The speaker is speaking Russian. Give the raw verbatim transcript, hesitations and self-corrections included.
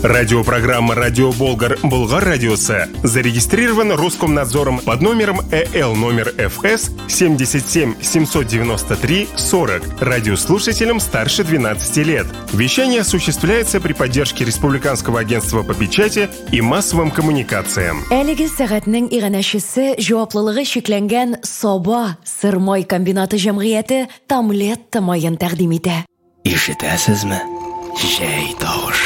Радиопрограмма «Радио Болгар» Болгар радиосы зарегистрирован Роскомнадзором под номером Э Л номер Ф С семьдесят семь семьсот девяносто три сорок радиослушателям старше двенадцати лет. Вещание осуществляется при поддержке Республиканского агентства по печати и массовым коммуникациям. Әлеге сәгатьнең иганәчесе җаваплылыгы шикләнгән Саба Сырмай комбинаты җәмгыяте Тамлет майын тәкъдим итә. Ишетәсезме? Җәй тавышы.